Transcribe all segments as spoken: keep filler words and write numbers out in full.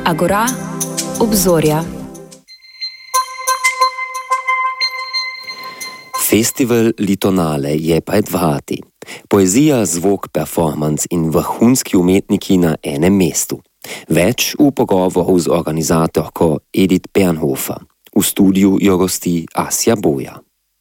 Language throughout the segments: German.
Agora, obzorja. Festival Litonale je pred vrati. Poezija, zvok, performance in vrhunski umetniki na enem mestu. Več v pogovoru z organizatorko Edith Bernhofer. V studiu jo gosti Asja Boja.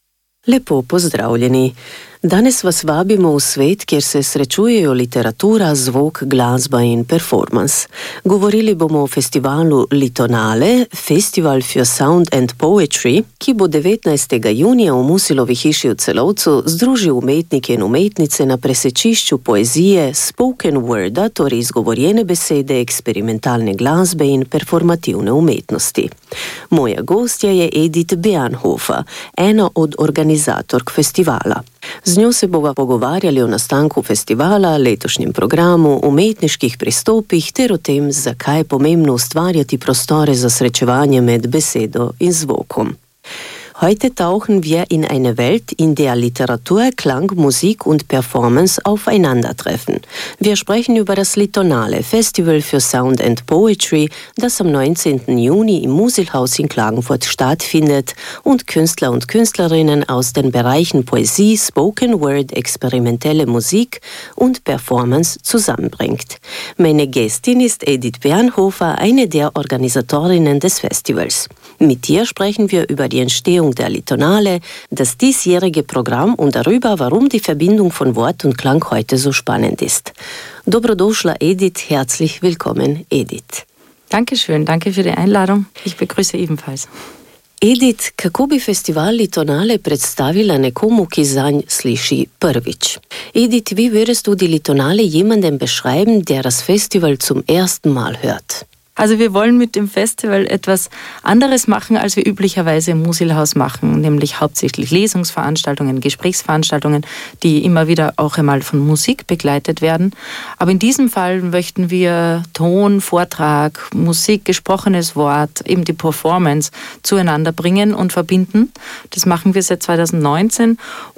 Lepo pozdravljeni. Danes vas vabimo v svet, kjer se srečujejo literatura, zvok, glasba in performance. Govorili bomo o festivalu Litonale, Festival für Sound and Poetry, ki bo devetnajstega junija v Musilovi hiši v Celovcu združil umetnike in umetnice na presečišču poezije, spoken worda, torej izgovorjene besede, eksperimentalne glasbe in performativne umetnosti. Moja gostja je Edith Bernhofer, ena od organizatork festivala. Z njo se bova pogovarjali o nastanku festivala, letošnjem programu, umetniških pristopih ter o tem, zakaj je pomembno ustvarjati prostore za srečevanje med besedo in zvokom. Heute tauchen wir in eine Welt, in der Literatur, Klang, Musik und Performance aufeinandertreffen. Wir sprechen über das Litonale, Festival für Sound and Poetry, das am neunzehnten Juni im Musilhaus in Klagenfurt stattfindet und Künstler und Künstlerinnen aus den Bereichen Poesie, Spoken Word, experimentelle Musik und Performance zusammenbringt. Meine Gästin ist Edith Bernhofer, eine der Organisatorinnen des Festivals. Mit ihr sprechen wir über die Entstehung der Litonale, das diesjährige Programm und darüber, warum die Verbindung von Wort und Klang heute so spannend ist. Dobrodošla, Edith, herzlich willkommen, Edith. Dankeschön, danke für die Einladung. Ich begrüße ebenfalls. Edith, kako bi festival Litonale predstavila nekomu, ki zanj sliši prvič? Edith, wie würdest du die Litonale jemandem beschreiben, der das Festival zum ersten Mal hört? Also wir wollen mit dem Festival etwas anderes machen, als wir üblicherweise im Musilhaus machen, nämlich hauptsächlich Lesungsveranstaltungen, Gesprächsveranstaltungen, die immer wieder auch einmal von Musik begleitet werden. Aber in diesem Fall möchten wir Ton, Vortrag, Musik, gesprochenes Wort, eben die Performance zueinander bringen und verbinden. Das machen wir seit zweitausendneunzehn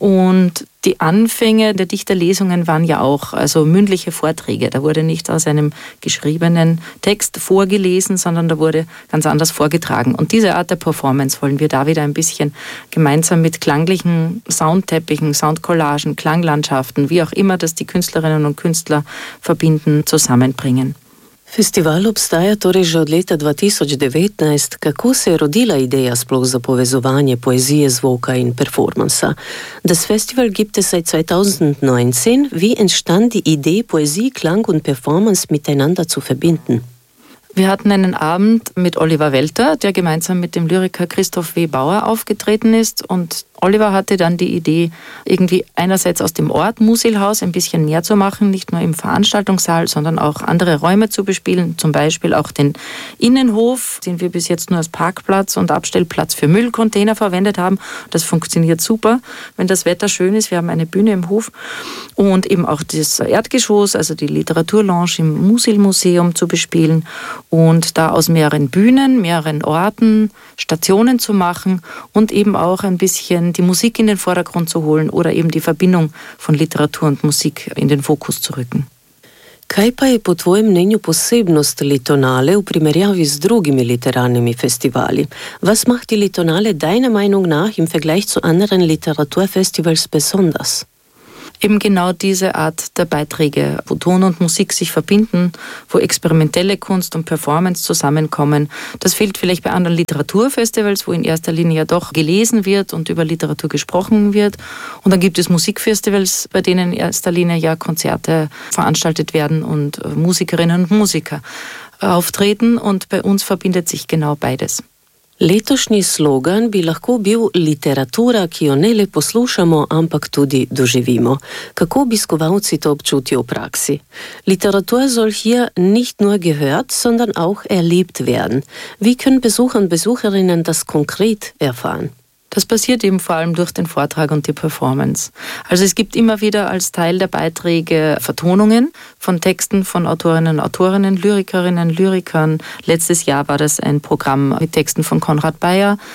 und die Anfänge der Dichterlesungen waren ja auch also mündliche Vorträge. Da wurde nicht aus einem geschriebenen Text vorgelesen, sondern da wurde ganz anders vorgetragen. Und diese Art der Performance wollen wir da wieder ein bisschen gemeinsam mit klanglichen Soundteppichen, Soundcollagen, Klanglandschaften, wie auch immer das die Künstlerinnen und Künstler verbinden, zusammenbringen. Festival obstaja torej že od leta dva tisoč devetnajst. Kako se je rodila ideja sploh za povezovanje poezije, zvoka in performansa? Das Festival gibt es seit zweitausendneunzehn. Wie entstand die Idee, Poesie, Klang und Performance miteinander zu verbinden? Wir hatten einen Abend mit Oliver Welter, der gemeinsam mit dem Lyriker Christoph W. Bauer aufgetreten ist, und Oliver hatte dann die Idee, irgendwie einerseits aus dem Ort Musilhaus ein bisschen mehr zu machen, nicht nur im Veranstaltungssaal, sondern auch andere Räume zu bespielen, zum Beispiel auch den Innenhof, den wir bis jetzt nur als Parkplatz und Abstellplatz für Müllcontainer verwendet haben. Das funktioniert super, wenn das Wetter schön ist. Wir haben eine Bühne im Hof und eben auch das Erdgeschoss, also die Literaturlounge im Musilmuseum zu bespielen und da aus mehreren Bühnen, mehreren Orten Stationen zu machen und eben auch ein bisschen die Musik in den Vordergrund zu holen oder eben die Verbindung von Literatur und Musik in den Fokus zu rücken. Kaj pa je po tvojem mnenju posebnost Litonale v primerjavi z drugimi literarnimi festivali? Was macht die Litonale deiner Meinung nach im Vergleich zu anderen Literaturfestivals besonders? Eben genau diese Art der Beiträge, wo Ton und Musik sich verbinden, wo experimentelle Kunst und Performance zusammenkommen. Das fehlt vielleicht bei anderen Literaturfestivals, wo in erster Linie ja doch gelesen wird und über Literatur gesprochen wird. Und dann gibt es Musikfestivals, bei denen in erster Linie ja Konzerte veranstaltet werden und Musikerinnen und Musiker auftreten. Und bei uns verbindet sich genau beides. Letošnji slogan bi lahko bil literatura, ki jo ne le poslušamo, ampak tudi doživimo. Kako obiskovalci to občutijo v praksi? Literatur soll hier nicht nur gehört, sondern auch erlebt werden. Wie können Besucher und Besucherinnen das konkret erfahren? Das passiert eben vor allem durch den Vortrag und die Performance. Also es gibt immer wieder als Teil der Beiträge Vertonungen von Texten von Autorinnen und Autorinnen, Lyrikerinnen, Lyrikern. Letztes Jahr war das ein Programm mit Texten von Konrad Bayer.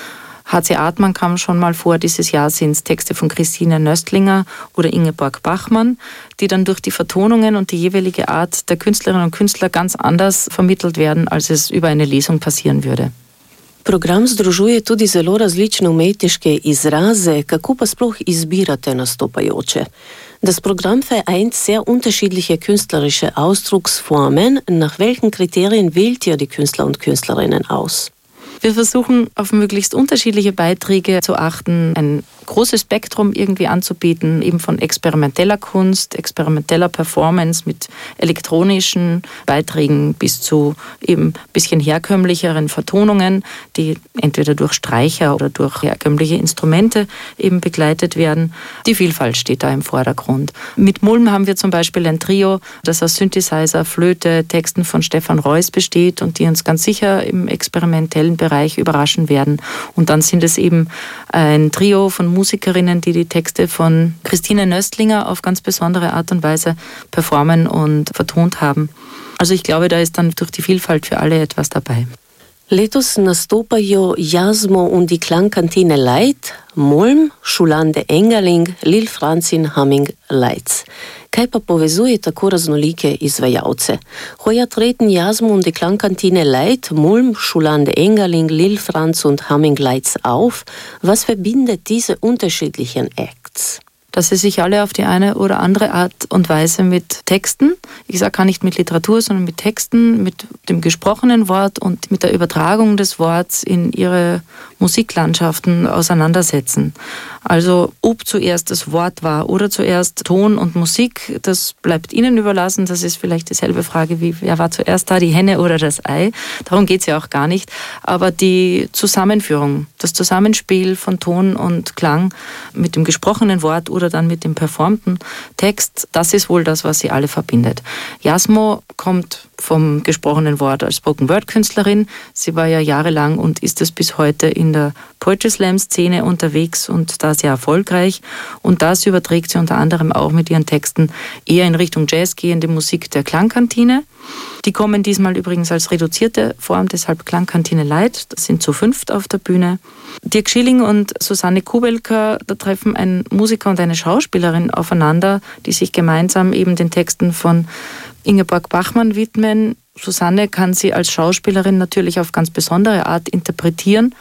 H C Artmann kam schon mal vor, dieses Jahr sind es Texte von Christine Nöstlinger oder Ingeborg Bachmann, die dann durch die Vertonungen und die jeweilige Art der Künstlerinnen und Künstler ganz anders vermittelt werden, als es über eine Lesung passieren würde. Program združuje tudi zelo različne umetniške izraze, kako pa sploh izbirate nastopajoče. Das Programm vereint sehr unterschiedliche künstlerische Ausdrucksformen. Nach welchen Kriterien wählt ihr die Künstler und Künstlerinnen aus? Wir versuchen, auf möglichst unterschiedliche Beiträge zu achten, ein großes Spektrum irgendwie anzubieten, eben von experimenteller Kunst, experimenteller Performance mit elektronischen Beiträgen bis zu eben ein bisschen herkömmlicheren Vertonungen, die entweder durch Streicher oder durch herkömmliche Instrumente eben begleitet werden. Die Vielfalt steht da im Vordergrund. Mit Mulm haben wir zum Beispiel ein Trio, das aus Synthesizer, Flöte, Texten von Stefan Reuss besteht und die uns ganz sicher im experimentellen Bereich überraschen werden. Und dann sind es eben ein Trio von Musikerinnen, die die Texte von Christine Nöstlinger auf ganz besondere Art und Weise performen und vertont haben. Also ich glaube, da ist dann durch die Vielfalt für alle etwas dabei. Letos nastopajo Jasmo und die Klangkantine Light, Mulm, Šulande Engerling, Lil Franz in Humming Lights. Kaj pa povezuje tako raznolike izvajalce? Heuer treten Jasmo und die Klangkantine Light, Mulm, Šulande Engerling, Lil Franz und Humming Lights auf. Was verbindet diese unterschiedlichen Acts? Dass sie sich alle auf die eine oder andere Art und Weise mit Texten, ich sage gar nicht mit Literatur, sondern mit Texten, mit dem gesprochenen Wort und mit der Übertragung des Worts in ihre Musiklandschaften auseinandersetzen. Also ob zuerst das Wort war oder zuerst Ton und Musik, das bleibt Ihnen überlassen. Das ist vielleicht dieselbe Frage wie, wer war zuerst da, die Henne oder das Ei? Darum geht es ja auch gar nicht. Aber die Zusammenführung, das Zusammenspiel von Ton und Klang mit dem gesprochenen Wort oder dann mit dem performten Text, das ist wohl das, was sie alle verbindet. Jasmo kommt vom gesprochenen Wort als Spoken-Word-Künstlerin. Sie war ja jahrelang und ist es bis heute in der Poetry Slam-Szene unterwegs und da sehr erfolgreich. Und das überträgt sie unter anderem auch mit ihren Texten eher in Richtung Jazz gehende Musik der Klangkantine. Die kommen diesmal übrigens als reduzierte Form, deshalb Klangkantine Light. Das sind zu fünft auf der Bühne. Dirk Schilling und Susanne Kubelka, da treffen ein Musiker und eine Schauspielerin aufeinander, die sich gemeinsam eben den Texten von Ingeborg Bachmann widmen. Susanne kann sie als Schauspielerin natürlich auf ganz besondere Art interpretieren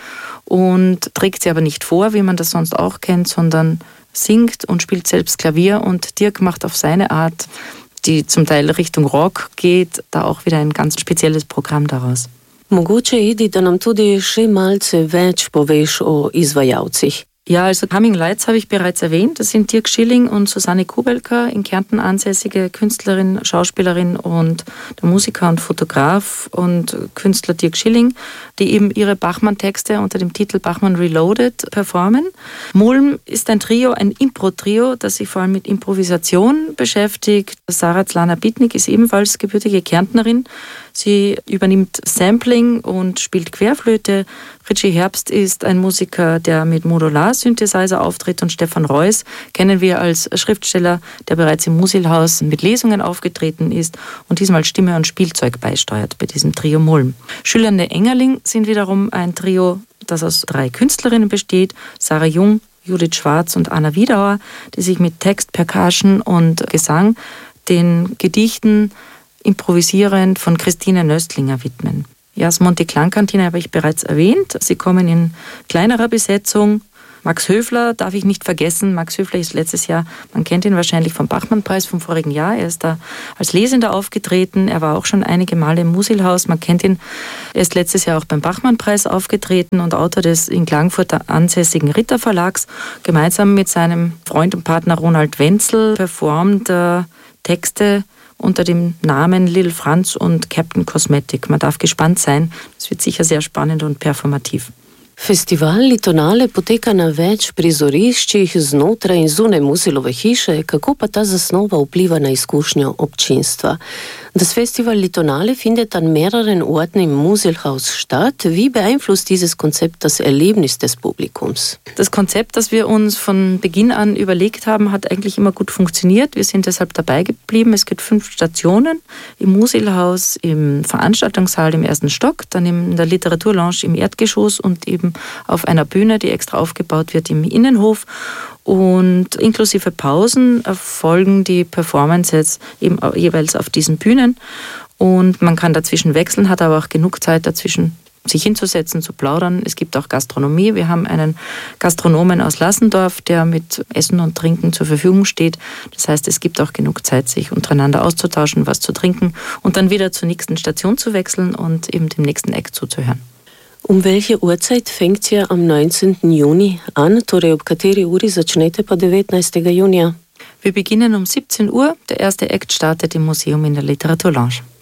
und trägt sie aber nicht vor, wie man das sonst auch kennt, sondern singt und spielt selbst Klavier. Und Dirk macht auf seine Art, die zum Teil Richtung Rock geht, da auch wieder ein ganz spezielles Programm daraus. Mogoče, Edi, da nam tudi še malce več poveš o izvajalcih. Ja, also Humming Lights habe ich bereits erwähnt. Das sind Dirk Schilling und Susanne Kubelka, in Kärnten ansässige Künstlerin, Schauspielerin und der Musiker und Fotograf und Künstler Dirk Schilling, die eben ihre Bachmann-Texte unter dem Titel Bachmann Reloaded performen. Mulm ist ein Trio, ein Impro-Trio, das sich vor allem mit Improvisation beschäftigt. Sarah Zlana-Bitnik ist ebenfalls gebürtige Kärntnerin. Sie übernimmt Sampling und spielt Querflöte. Richie Herbst ist ein Musiker, der mit Modular-Synthesizer auftritt, und Stefan Reuss kennen wir als Schriftsteller, der bereits im Musilhaus mit Lesungen aufgetreten ist und diesmal Stimme und Spielzeug beisteuert bei diesem Trio Mulm. Schülernde Engerling sind wiederum ein Trio, das aus drei Künstlerinnen besteht, Sarah Jung, Judith Schwarz und Anna Wiedauer, die sich mit Text, Percussion und Gesang den Gedichten improvisierend von Christine Nöstlinger widmen. Jasmo und die Klangkantine habe ich bereits erwähnt. Sie kommen in kleinerer Besetzung. Max Höfler darf ich nicht vergessen. Max Höfler ist letztes Jahr, man kennt ihn wahrscheinlich vom Bachmann-Preis vom vorigen Jahr. Er ist da als Lesender aufgetreten. Er war auch schon einige Male im Musilhaus. Man kennt ihn. Er ist letztes Jahr auch beim Bachmann-Preis aufgetreten und Autor des in Klagenfurt ansässigen Ritter Verlags. Gemeinsam mit seinem Freund und Partner Ronald Wenzel performt er Texte unter dem Namen Lil Franz und Captain Cosmetic. Man darf gespannt sein. Es wird sicher sehr spannend und performativ. Festival Litonale poteka na več prizoriščih znotraj in zunaj Musilove hiše. Kako pa ta zasnova vpliva na izkušnjo občinstva? Das Festival Litonale findet an mehreren Orten im Musilhaus statt. Wie beeinflusst dieses Konzept das Erlebnis des Publikums? Das Konzept, das wir uns von Beginn an überlegt haben, hat eigentlich immer gut funktioniert. Wir sind deshalb dabei geblieben. Es gibt fünf Stationen im Musilhaus, im Veranstaltungssaal im ersten Stock, dann in der Literaturlounge im Erdgeschoss und eben auf einer Bühne, die extra aufgebaut wird im Innenhof. Und inklusive Pausen erfolgen die Performances eben jeweils auf diesen Bühnen. Und man kann dazwischen wechseln, hat aber auch genug Zeit dazwischen, sich hinzusetzen, zu plaudern. Es gibt auch Gastronomie. Wir haben einen Gastronomen aus Lassendorf, der mit Essen und Trinken zur Verfügung steht. Das heißt, es gibt auch genug Zeit, sich untereinander auszutauschen, was zu trinken und dann wieder zur nächsten Station zu wechseln und eben dem nächsten Act zuzuhören. Um welche Uhrzeit fängt ihr am neunzehnten Juni an? Torej ob kateri uri začnete pa devetnajstega junija? Wir beginnen um siebzehn Uhr. Der erste Act startet im Museum in der Literaturlounge.